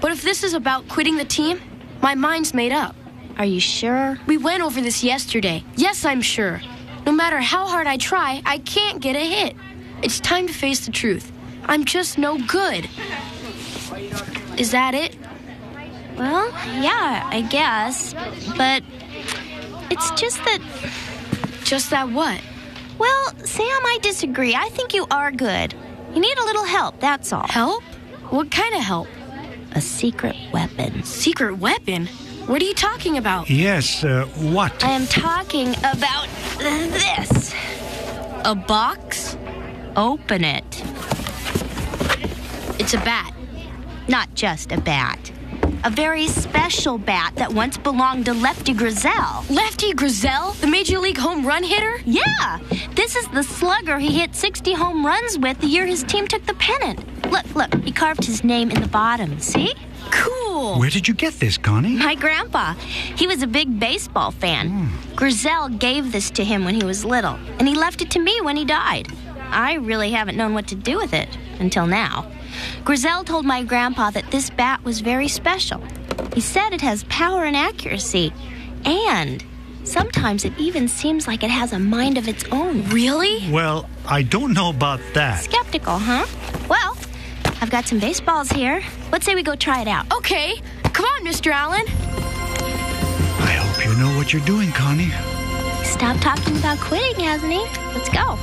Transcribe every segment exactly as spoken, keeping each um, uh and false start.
But if this is about quitting the team, my mind's made up. Are you sure? We went over this yesterday. Yes, I'm sure. No matter how hard I try, I can't get a hit. It's time to face the truth. I'm just no good. Is that it? Well, yeah, I guess. But it's just that... Just that what? Well, Sam, I disagree. I think you are good. You need a little help, that's all. Help? What kind of help? A secret weapon. Secret weapon? What are you talking about? Yes, uh, what? I am talking about this. A box? Open it. It's a bat. Not just a bat. A very special bat that once belonged to Lefty Grizzell. Lefty Grizzell? The Major League home run hitter? Yeah. This is the slugger he hit sixty home runs with the year his team took the pennant. Look, look, he carved his name in the bottom, see? Cool. Where did you get this, Connie? My grandpa. He was a big baseball fan. Mm. Grizzell gave this to him when he was little, and he left it to me when he died. I really haven't known what to do with it until now. Grizzell told my grandpa that this bat was very special. He said it has power and accuracy, and sometimes it even seems like it has a mind of its own. Really? Well, I don't know about that. Skeptical, huh? Well, I've got some baseballs here. Let's say we go try it out. Okay. Come on, Mister Allen. I hope you know what you're doing, Connie. Stop talking about quitting, hasn't he? Let's go.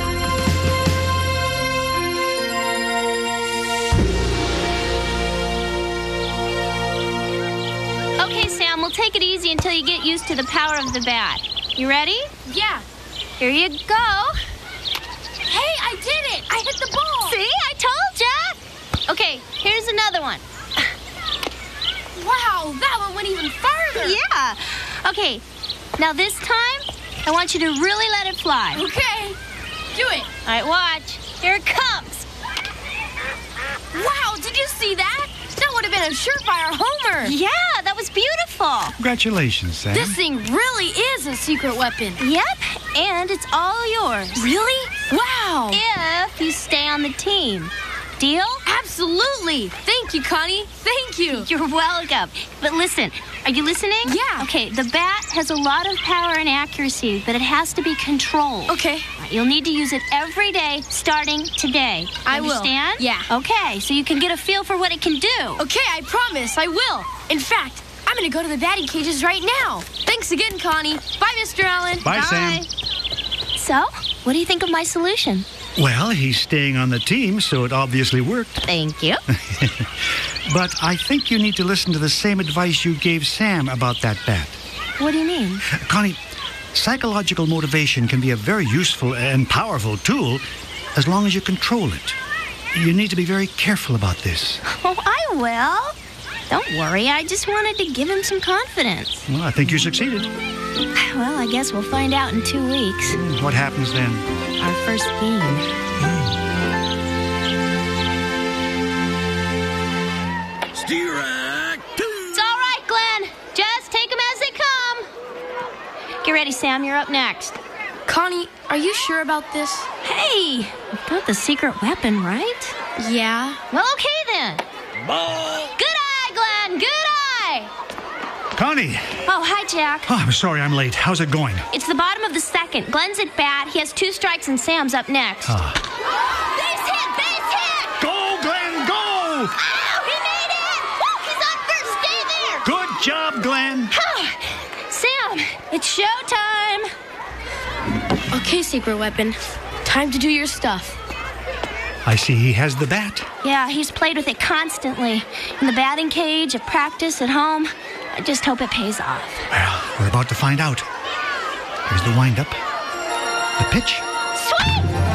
Okay, Sam, we'll take it easy until you get used to the power of the bat. You ready? Yeah. Here you go. Hey, I did it! I hit the ball! See? I told ya! Okay, here's another one. Wow, that one went even farther! Yeah. Okay, now this time, I want you to really let it fly. Okay. Do it. All right, watch. Here it comes. Wow, did you see that? That would have been a surefire homer. Yeah, that was beautiful. Congratulations, Sam. This thing really is a secret weapon. Yep, and it's all yours. Really? Wow. If you stay on the team. Deal? Absolutely. Thank you, Connie. Thank you. You're welcome. But listen, are you listening? Yeah. Okay, the bat has a lot of power and accuracy, but it has to be controlled. Okay. Right, you'll need to use it every day starting today. I will. Understand? Yeah. Okay, so you can get a feel for what it can do. Okay, I promise. I will. In fact, I'm going to go to the batting cages right now. Thanks again, Connie. Bye, Mister Allen. Bye, Bye. Sam. So, what do you think of my solution? Well, he's staying on the team, so it obviously worked. Thank you. But I think you need to listen to the same advice you gave Sam about that bat. What do you mean? Connie, psychological motivation can be a very useful and powerful tool as long as you control it. You need to be very careful about this. Oh, I will. Don't worry, I just wanted to give him some confidence. Well, I think you succeeded. Well, I guess we'll find out in two weeks. What happens then? Our first game. Steerac two. It's all right, Glenn. Just take them as they come. Get ready, Sam. You're up next. Connie, are you sure about this? Hey, you've got the secret weapon, right? Yeah. Well, okay then. Ball. Good eye, Glenn. Good eye. Connie! Oh, hi, Jack. Oh, I'm sorry I'm late. How's it going? It's the bottom of the second. Glenn's at bat. He has two strikes, and Sam's up next. Ah. Base hit! Base hit! Go, Glenn, go! Ow! He made it! Woo, he's on first. Stay there! Good job, Glenn. Sam, it's showtime. Okay, secret weapon. Time to do your stuff. I see he has the bat. Yeah, he's played with it constantly. In the batting cage, at practice, at home. I just hope it pays off. Well, we're about to find out. Here's the windup. The pitch. Swing!